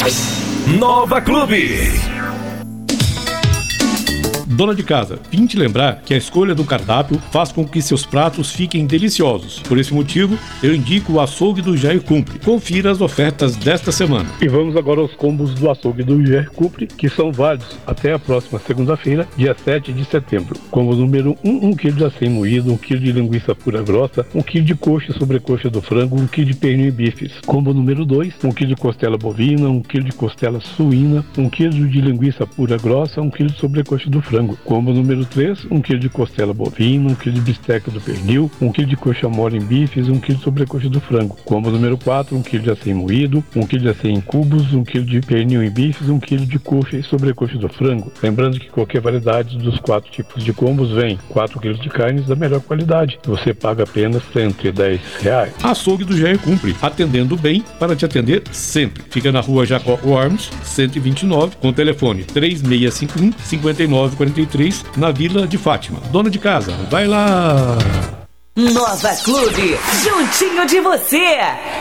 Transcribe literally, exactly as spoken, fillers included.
Nova Clube. Dona de casa, vim te lembrar que a escolha do cardápio faz com que seus pratos fiquem deliciosos. Por esse motivo, eu indico o açougue do Jair Cumpre. Confira as ofertas desta semana. E vamos agora aos combos do açougue do Jair Cumpre, que são válidos até a próxima segunda-feira, dia sete de setembro. Combo número um, um quilo de acém moído, um quilo de linguiça pura grossa, um quilo de coxa e sobrecoxa do frango, um quilo de pernil e bifes. Combo número dois, um quilo de costela bovina, um quilo de costela suína, um quilo de linguiça pura grossa, um quilo de sobrecoxa do frango. Combo número três, um quilo de costela bovina, um quilo de bisteca do pernil, um quilo de coxa mole em bifes, um quilo de sobrecoxa do frango. Combo número quatro, um quilo de acém moído, um quilo de acém em cubos, um quilo de pernil em bifes, um quilo de coxa e sobrecoxa do frango. Lembrando que qualquer variedade dos quatro tipos de combos vem quatro quilos de carnes da melhor qualidade. Você paga apenas cento e dez reais. Açougue do Jair Cumpre, atendendo bem para te atender sempre. Fica na rua Jacó Ormos, cento e vinte e nove, com telefone três seis cinco um, cinco nove quatro três, na Vila de Fátima. Dona de casa, vai lá! Nova Clube, juntinho de você.